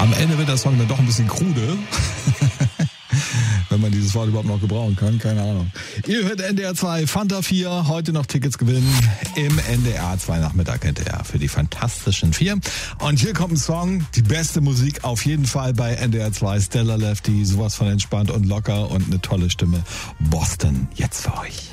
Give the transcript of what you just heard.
Am Ende wird der Song dann doch ein bisschen krude. Wenn man dieses Wort überhaupt noch gebrauchen kann, keine Ahnung. Ihr hört NDR 2, Fanta 4, heute noch Tickets gewinnen im NDR 2 Nachmittag NDR für die Fantastischen 4. Und hier kommt ein Song, die beste Musik auf jeden Fall bei NDR 2, Stella Lefty, sowas von entspannt und locker und eine tolle Stimme. Boston, jetzt für euch.